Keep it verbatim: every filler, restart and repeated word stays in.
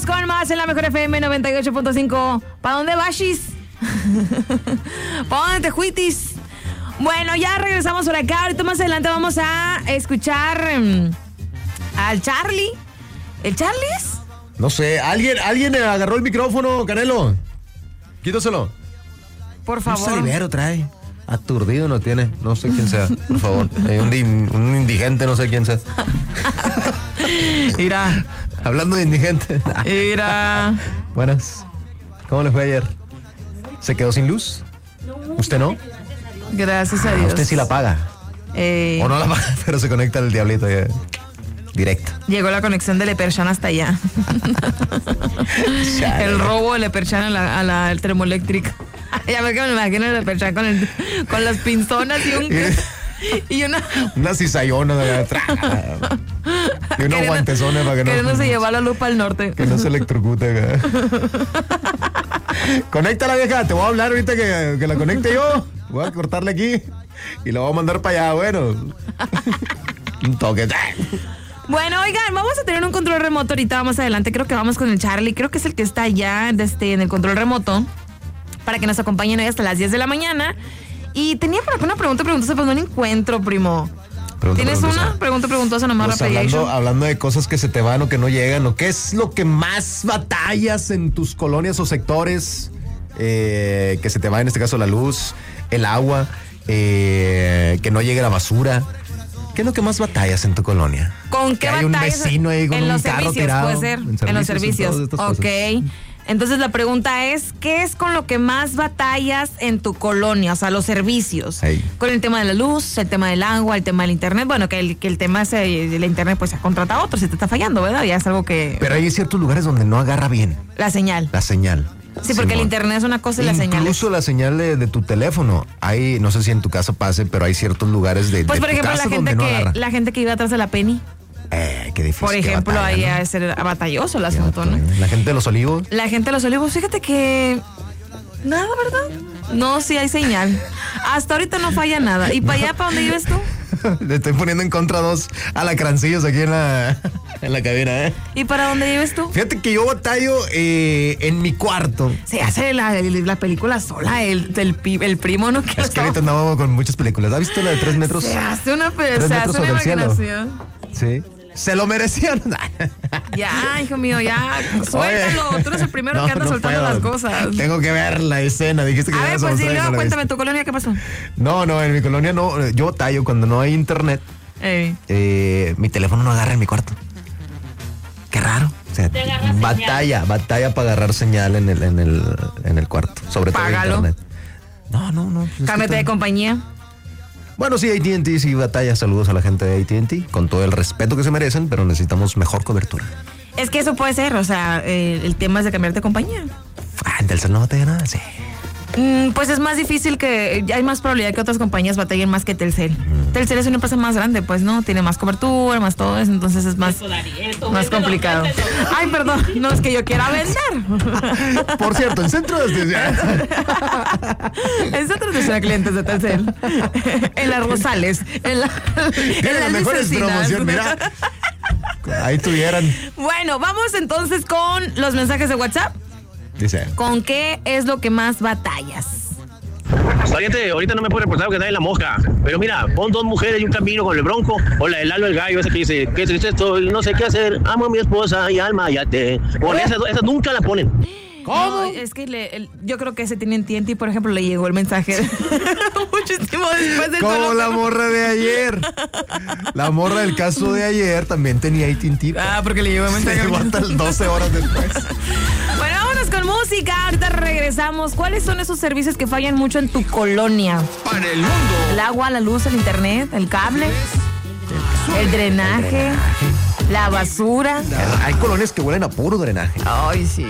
Con más en la mejor F M noventa y ocho punto cinco. ¿Para dónde vashis? ¿Para dónde te juitis? Bueno, ya regresamos por acá. Ahorita más adelante vamos a escuchar um, al Charlie. ¿El Charlie es? No sé, alguien, alguien agarró el micrófono, Canelo. Quítaselo. Por favor. Un salivero trae. Aturdido no tiene. No sé quién sea, por favor. Eh, un, di, un indigente, no sé quién sea. Mira. Hablando de indigente. Mira. Buenas. ¿Cómo le fue ayer? ¿Se quedó sin luz? ¿Usted no? Gracias a Dios. Usted sí la paga. Eh, o no la paga, pero se conecta el diablito ya. Directo. Llegó la conexión de Leperchan hasta allá. El robo de Leperchan a la, a la el termoeléctrica. Ya ve que me imagino el Leperchan con, el, con las pinzonas y un... y una... Una cizallona de atrás. Y unos guantezones para que no... Queriendo se llevar la lupa al norte. Que no se electrocute. Conecta la vieja. Te voy a hablar ahorita que, que la conecte yo. Voy a cortarle aquí y la voy a mandar para allá. Bueno. Un toque. Bueno, oigan, vamos a tener un control remoto ahorita más adelante. Creo que vamos con el Charlie. Creo que es el que está allá este, en el control remoto. Para que nos acompañen hoy hasta las diez de la mañana. Y tenía por acá una pregunta preguntosa, pero no la encuentro, primo. Pregunta, ¿Tienes preguntosa. una? Pregunta preguntosa nomás pues rapidito. Hablando, hablando de cosas que se te van o que no llegan, ¿o qué es lo que más batallas en tus colonias o sectores? Eh, que se te va, en este caso, la luz, el agua, eh, que no llegue la basura. ¿Qué es lo que más batallas en tu colonia? ¿Con qué que hay batallas? un vecino ahí con en un los carro servicios, tirado. puede ser. En, en los servicios. En ok. Cosas. Entonces la pregunta es, ¿qué es con lo que más batallas en tu colonia? O sea, los servicios. Hey. Con el tema de la luz, el tema del agua, el tema del internet. Bueno, que el, que el tema es el internet, pues se contrata a otro, si te está fallando, ¿verdad? Ya es algo que... Pero hay ciertos lugares donde no agarra bien. La señal. La señal. Sí, porque Simón. El internet es una cosa y la señal. Incluso la señal de, de tu teléfono. Hay, no sé si en tu caso pase, pero hay ciertos lugares de, pues de por tu ejemplo, casa la gente donde que, no agarra. La gente que iba atrás de la Penny. Eh, qué difícil. Por ejemplo, batalla, ahí ¿no? ha de ser batalloso el asunto, ¿no? La gente de los olivos. La gente de los olivos, fíjate que... Nada, ¿verdad? No, sí hay señal. Hasta ahorita no falla nada. ¿Y para allá, para dónde vives tú? Le estoy poniendo en contra dos alacrancillos aquí en la, en la cabina, ¿eh? ¿Y para dónde vives tú? Fíjate que yo batallo eh, en mi cuarto. Se hace la, la película sola, el, el, el primo, ¿no? Es que ahorita andamos con muchas películas. ¿Has visto la de tres metros? Se hace una, tres se metros hace una imaginación. Cielo. Sí. Se lo merecían. Ya, hijo mío, ya. Suéltalo. Oye, tú eres el primero no, que anda no soltando puedo. Las cosas. Tengo que ver la escena. Dijiste que a ver, pues sí, luego cuéntame, ¿tu colonia qué pasó? No, no, en mi colonia no. Yo batallo cuando no hay internet. Eh, mi teléfono no agarra en mi cuarto. Qué raro. O sea, batalla, señal. batalla para agarrar señal en el, en el, en el cuarto. Sobre todo Págalo. internet. No, no, no. Pues Cámbiate de compañía. Bueno, sí, A T and T sí batalla. Saludos a la gente de A T and T, con todo el respeto que se merecen, pero necesitamos mejor cobertura. Es que eso puede ser, o sea, eh, el tema es de cambiarte de compañía. Ah, en Telcel no batalla nada, sí. Mm, pues es más difícil que, hay más probabilidad que otras compañías batallen más que Telcel. Mm. Telcel es una empresa más grande, pues, ¿no? Tiene más cobertura, más todo eso, entonces es más, más complicado. Ay, perdón, no es que yo quiera vender. Por cierto, en Centro de Atención. En Centro de Atención a clientes de Telcel. En las Rosales. En, la, en las mejores promociones, mira. Ahí tuvieran. Bueno, vamos entonces con los mensajes de WhatsApp. Dice. ¿Con qué es lo que más batallas? Gente, ahorita no me puedo reportar que está en la mosca, pero mira, pon dos mujeres y un camino con el bronco, o la del Lalo el gallo, ese que dice, qué triste estoy, no sé qué hacer, amo a mi esposa y alma, ya te... Bueno, esas, esas nunca la ponen. ¿Cómo? No, es que le, el, yo creo que ese tiene en T N T, por ejemplo, le llegó el mensaje muchísimo después del como la morra de ayer. La morra del caso de ayer también tenía A T and T. Ah, porque le llegó el mensaje. Llegó hasta doce horas después. Bueno, vámonos con música. Ahorita regresamos. ¿Cuáles son esos servicios que fallan mucho en tu colonia? Para el mundo. El agua, la luz, el internet, el cable, el drenaje, el drenaje. La basura. Hay colonias que huelen a puro drenaje. Ay, sí.